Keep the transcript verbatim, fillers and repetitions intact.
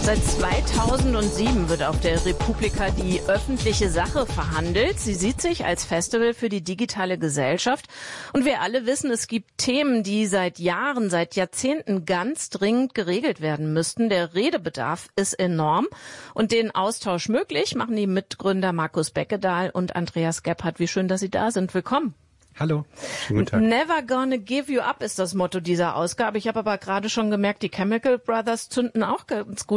Seit zweitausendsieben wird auf der Republika die öffentliche Sache verhandelt. Sie sieht sich als Festival für die digitale Gesellschaft. Und wir alle wissen, es gibt Themen, die seit Jahren, seit Jahrzehnten ganz dringend geregelt werden müssten. Der Redebedarf ist enorm. Und den Austausch möglich machen die Mitgründer Markus Beckedahl und Andreas Gebhardt. Wie schön, dass Sie da sind. Willkommen. Hallo. Guten Tag. Never gonna give you up ist das Motto dieser Ausgabe. Ich habe aber gerade schon gemerkt, die Chemical Brothers zünden auch ganz gut.